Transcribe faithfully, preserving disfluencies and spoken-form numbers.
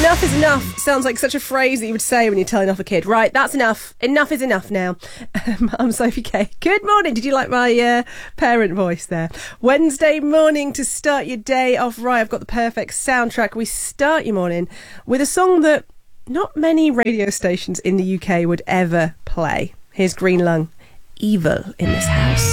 Enough is enough sounds like such a phrase that you would say when you're telling off a kid. Right, that's enough. Enough is enough now. Um, I'm Sophie Kay. Good morning. Did you like my uh, parent voice there? Wednesday morning to start your day off right. I've got the perfect soundtrack. We start your morning with a song that not many radio stations in the U K would ever play. Here's Green Lung, Evil in This House.